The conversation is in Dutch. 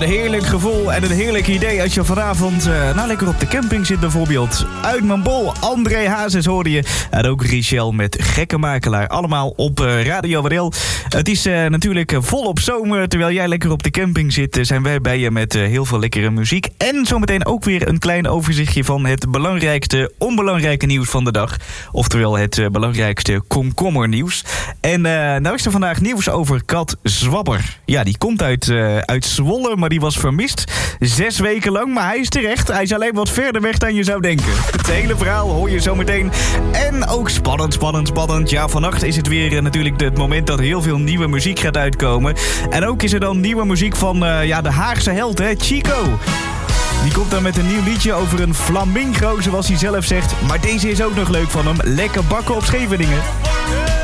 Een heerlijk gevoel en een heerlijk idee als je vanavond lekker op de camping zit bijvoorbeeld. Uit mijn bol, André Hazes hoorde je. En ook Richelle met Gekke Makelaar. Allemaal op Radio Wadel. Het is natuurlijk volop zomer. Terwijl jij lekker op de camping zit, zijn wij bij je met heel veel lekkere muziek. En zometeen ook weer een klein overzichtje van het belangrijkste, onbelangrijke nieuws van de dag. Oftewel het belangrijkste komkommernieuws. En nou is er vandaag nieuws over kat Zwabber. Ja, die komt uit Zwolle, maar die was vermist 6 weken lang. Maar hij is terecht. Hij is alleen wat verder weg dan je zou denken. Het hele verhaal hoor je zometeen. En ook spannend. Ja, vannacht is het weer natuurlijk het moment dat heel veel nieuwe muziek gaat uitkomen. En ook is er dan nieuwe muziek van de Haagse held, hè, Chico. Die komt dan met een nieuw liedje over een flamingo, zoals hij zelf zegt. Maar deze is ook nog leuk van hem. Lekker bakken op Scheveningen.